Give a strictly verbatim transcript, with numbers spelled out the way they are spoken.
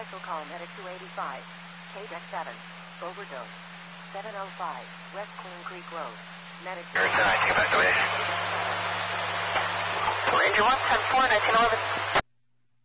Special call medic two eighty-five. K D E C seven. Overdose. seven oh five. West Queen Creek Road. Medic... Ranger one ten four, nineteen eleven.